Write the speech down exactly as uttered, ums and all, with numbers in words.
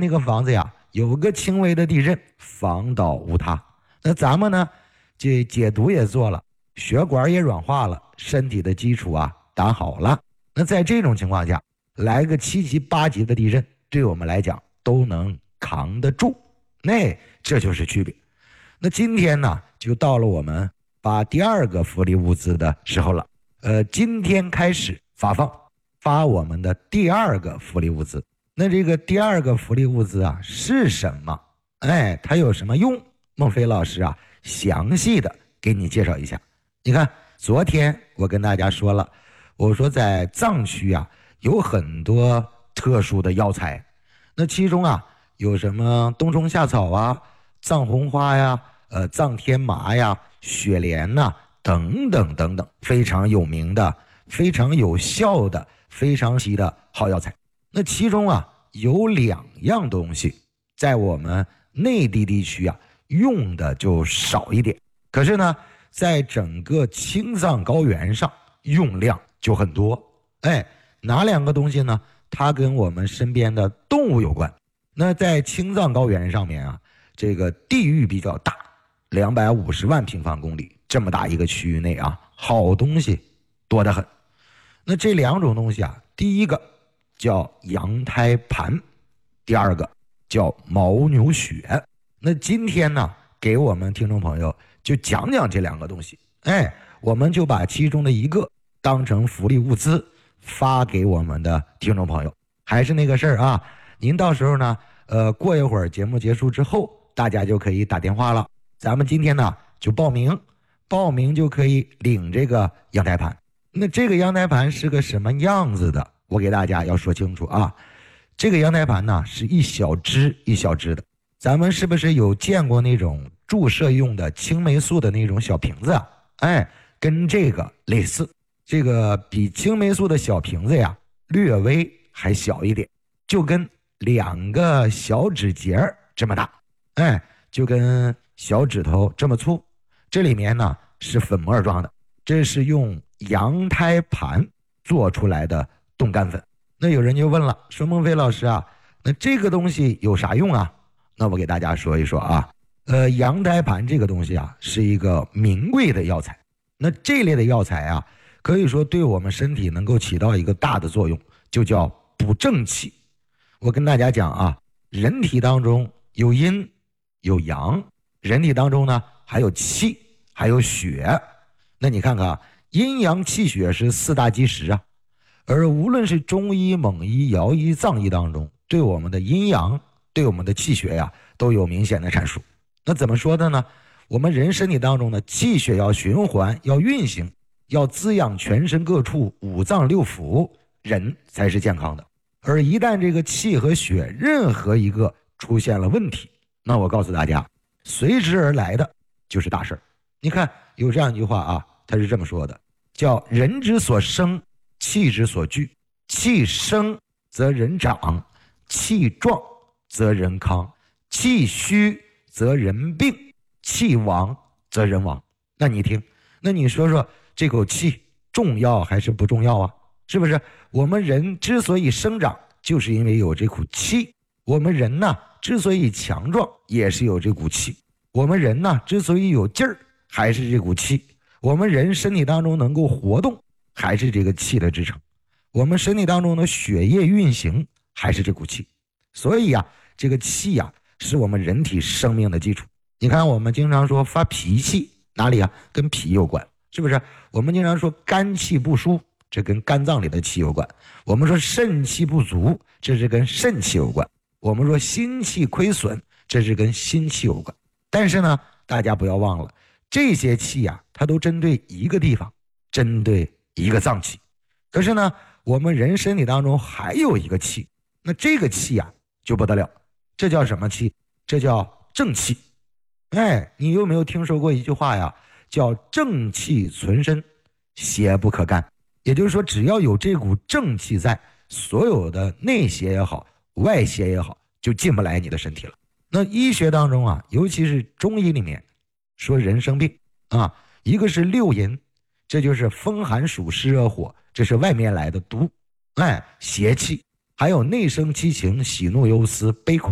那个房子呀有个轻微的地震，房倒屋塌。那咱们呢这解毒也做了，血管也软化了，身体的基础啊打好了。那在这种情况下来个七级八级的地震，对我们来讲都能扛得住。那这就是区别。那今天呢就到了我们发第二个福利物资的时候了。呃，今天开始发放发我们的第二个福利物资。那这个第二个福利物资啊是什么？哎，它有什么用？孟非老师啊详细的给你介绍一下。你看昨天我跟大家说了，我说在藏区啊有很多特殊的药材，那其中啊有什么冬虫夏草啊、藏红花呀、呃藏天麻呀、雪莲呐、啊、等等等等，非常有名的、非常有效的、非常稀的好药材。那其中啊有两样东西在我们内地地区啊用的就少一点，可是呢在整个青藏高原上用量就很多。哎，哪两个东西呢？它跟我们身边的动物有关。那在青藏高原上面啊，这个地域比较大，两百五十万平方公里这么大一个区域内啊，好东西多得很。那这两种东西啊，第一个叫羊胎盘，第二个叫牦牛血。那今天呢给我们听众朋友就讲讲这两个东西。哎，我们就把其中的一个当成福利物资发给我们的听众朋友。还是那个事儿啊，您到时候呢呃，过一会儿节目结束之后大家就可以打电话了，咱们今天呢就报名，报名就可以领这个羊胎盘。那这个羊胎盘是个什么样子的，我给大家要说清楚啊。这个羊胎盘呢是一小支一小支的，咱们是不是有见过那种注射用的青霉素的那种小瓶子啊？哎，跟这个类似，这个比青霉素的小瓶子呀略微还小一点，就跟两个小指节这么大，哎，就跟小指头这么粗。这里面呢是粉末状的，这是用羊胎盘做出来的冻干粉。那有人就问了，说孟非老师啊，那这个东西有啥用啊？那我给大家说一说啊，呃，羊胎盘这个东西啊是一个名贵的药材。那这类的药材啊，可以说对我们身体能够起到一个大的作用，就叫补正气。我跟大家讲啊，人体当中有阴有阳，人体当中呢还有气还有血。那你看看啊，阴阳气血是四大基石啊，而无论是中医、蒙医、尧医、藏医当中，对我们的阴阳、对我们的气血呀都有明显的阐述。那怎么说的呢？我们人身体当中的气血要循环，要运行，要滋养全身各处五脏六腑，人才是健康的。而一旦这个气和血任何一个出现了问题，那我告诉大家，随之而来的就是大事。你看有这样一句话啊，他是这么说的，叫人之所生，气之所聚，气生则人长，气壮则人康，气虚则人病，气亡则人亡。那你听，那你说说这口气重要还是不重要啊？是不是？我们人之所以生长，就是因为有这股气。我们人呢之所以强壮，也是有这股气。我们人呢之所以有劲儿，还是这股气。我们人身体当中能够活动，还是这个气的支撑。我们身体当中的血液运行，还是这股气。所以啊，这个气啊是我们人体生命的基础。你看我们经常说发脾气，哪里啊？跟脾有关，是不是？我们经常说肝气不舒，这跟肝脏里的气有关。我们说肾气不足，这是跟肾气有关。我们说心气亏损，这是跟心气有关。但是呢，大家不要忘了，这些气啊，它都针对一个地方，针对一个脏器。可是呢，我们人身体当中还有一个气，那这个气啊就不得了，这叫什么气？这叫正气。哎，你有没有听说过一句话呀？叫正气存身，邪不可干。也就是说，只要有这股正气在，所有的内邪也好，外邪也好，就进不来你的身体了。那医学当中啊，尤其是中医里面说人生病啊，一个是六淫，这就是风寒暑湿热火，这是外面来的毒，哎，邪气；还有内生七情，喜怒忧思悲苦